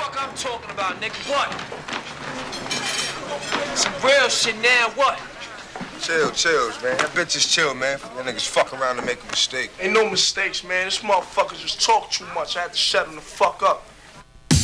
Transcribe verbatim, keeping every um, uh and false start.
fuck I'm talking about, nigga. What? Some real shit now, what? Chill, chills, man. That bitch is chill, man. That niggas fuck around and make a mistake. Ain't no mistakes, man. This motherfucker just talk too much. I had to shut him the fuck up.